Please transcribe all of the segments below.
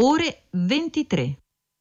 ore 23.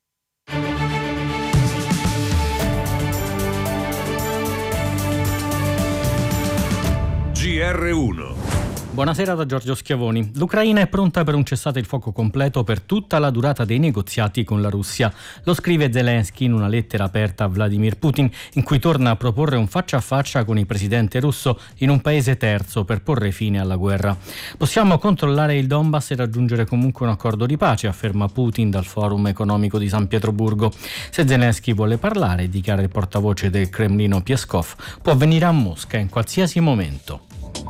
GR1. Buonasera da Giorgio Schiavoni. L'Ucraina è pronta per un cessate il fuoco completo per tutta la durata dei negoziati con la Russia. Lo scrive Zelensky in una lettera aperta a Vladimir Putin, in cui torna a proporre un faccia a faccia con il presidente russo in un paese terzo per porre fine alla guerra. Possiamo controllare il Donbass e raggiungere comunque un accordo di pace, afferma Putin dal Forum economico di San Pietroburgo. Se Zelensky vuole parlare, dichiara il portavoce del Cremlino Peskov, può venire a Mosca in qualsiasi momento.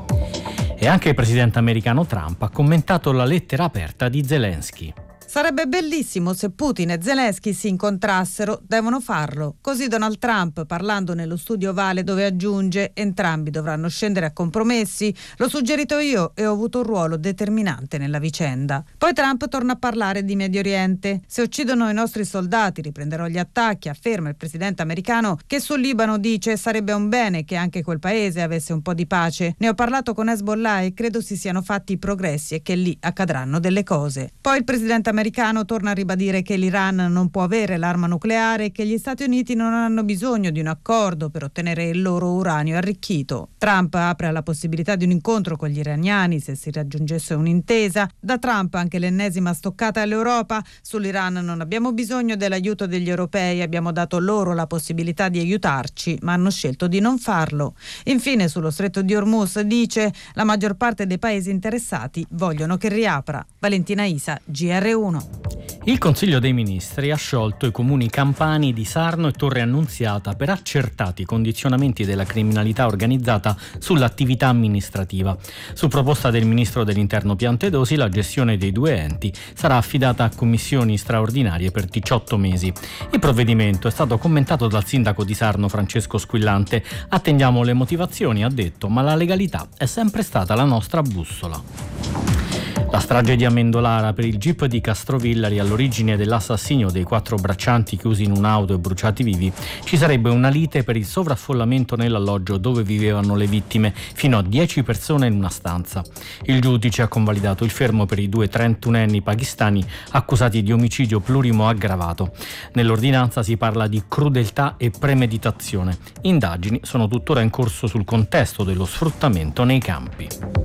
E anche il presidente americano Trump ha commentato la lettera aperta di Zelensky. Sarebbe bellissimo se Putin e Zelensky si incontrassero, devono farlo. Così Donald Trump, parlando nello studio ovale dove aggiunge, entrambi dovranno scendere a compromessi, l'ho suggerito io e ho avuto un ruolo determinante nella vicenda. Poi Trump torna a parlare di Medio Oriente. Se uccidono i nostri soldati riprenderò gli attacchi, afferma il presidente americano, che sul Libano dice sarebbe un bene che anche quel paese avesse un po' di pace. Ne ho parlato con Hezbollah e credo si siano fatti i progressi e che lì accadranno delle cose. Poi il presidente americano torna a ribadire che l'Iran non può avere l'arma nucleare e che gli Stati Uniti non hanno bisogno di un accordo per ottenere il loro uranio arricchito. Trump apre alla possibilità di un incontro con gli iraniani se si raggiungesse un'intesa. Da Trump anche l'ennesima stoccata all'Europa. Sull'Iran non abbiamo bisogno dell'aiuto degli europei, abbiamo dato loro la possibilità di aiutarci, ma hanno scelto di non farlo. Infine sullo stretto di Hormuz dice la maggior parte dei paesi interessati vogliono che riapra. Valentina Isa, GR1. Il Consiglio dei Ministri ha sciolto i comuni campani di Sarno e Torre Annunziata per accertati condizionamenti della criminalità organizzata sull'attività amministrativa. Su proposta del ministro dell'Interno Piantedosi, la gestione dei due enti sarà affidata a commissioni straordinarie per 18 mesi. Il provvedimento è stato commentato dal sindaco di Sarno Francesco Squillante. Attendiamo le motivazioni, ha detto, ma la legalità è sempre stata la nostra bussola. La strage di Amendolara per il GIP di Castrovillari all'origine dell'assassinio dei 4 braccianti chiusi in un'auto e bruciati vivi. Ci sarebbe una lite per il sovraffollamento nell'alloggio dove vivevano le vittime, fino a 10 persone in una stanza. Il giudice ha convalidato il fermo per i 2 trentunenni pakistani accusati di omicidio plurimo aggravato. Nell'ordinanza si parla di crudeltà e premeditazione. Indagini sono tuttora in corso sul contesto dello sfruttamento nei campi.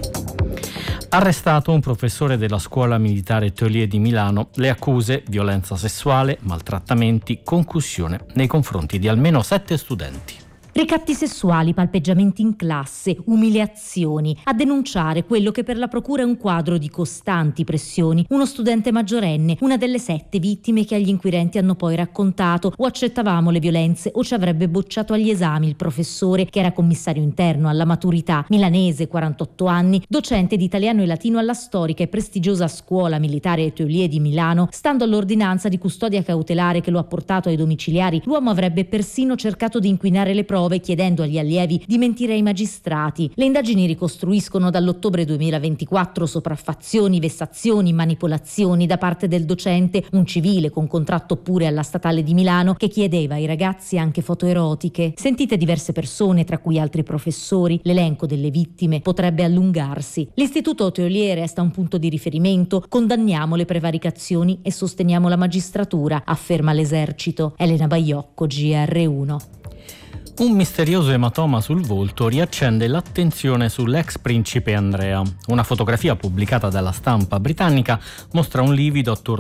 Arrestato un professore della scuola militare Teulier di Milano, le accuse violenza sessuale, maltrattamenti, concussione nei confronti di almeno 7 studenti. Ricatti sessuali, palpeggiamenti in classe, umiliazioni. A denunciare quello che per la procura è un quadro di costanti pressioni. Uno studente maggiorenne, una delle 7 vittime che agli inquirenti hanno poi raccontato: o accettavamo le violenze o ci avrebbe bocciato agli esami il professore, che era commissario interno alla maturità, milanese, 48 anni, docente di italiano e latino alla storica e prestigiosa scuola militare Teulier di Milano. Stando all'ordinanza di custodia cautelare che lo ha portato ai domiciliari, l'uomo avrebbe persino cercato di inquinare le prove, chiedendo agli allievi di mentire ai magistrati. Le indagini ricostruiscono dall'ottobre 2024 sopraffazioni, vessazioni, manipolazioni da parte del docente, un civile con contratto pure alla Statale di Milano che chiedeva ai ragazzi anche foto erotiche. Sentite diverse persone, tra cui altri professori, l'elenco delle vittime potrebbe allungarsi. L'Istituto Teulier resta un punto di riferimento, condanniamo le prevaricazioni e sosteniamo la magistratura, afferma l'Esercito. Elena Baiocco, GR1. Un misterioso ematoma sul volto riaccende l'attenzione sull'ex principe Andrea. Una fotografia pubblicata dalla stampa britannica mostra un livido attorno